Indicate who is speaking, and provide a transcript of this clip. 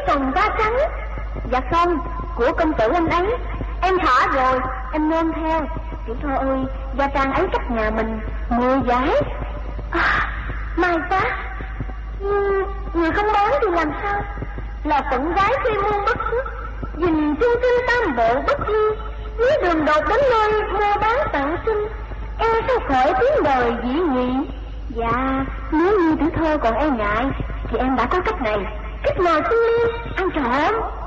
Speaker 1: phòng da trắng. Dạ không, của công tử anh ấy. Em thả rồi, em nôm theo. Tiểu Thơ ơi, da trang ấy cách nhà mình 10 dải. May quá. Người không bán thì làm sao? Là phận gái khi muôn bất khuất, dình chung kinh tam bộ bất di. Nếu đường đột đến nơi mua bán tặng sinh, e sao khỏi tiếng đời dĩ nhị. Dạ, nếu như Tiểu Thơ còn e ngại thì em đã có cách này. Cách nào Xuân Liên ăn trộm.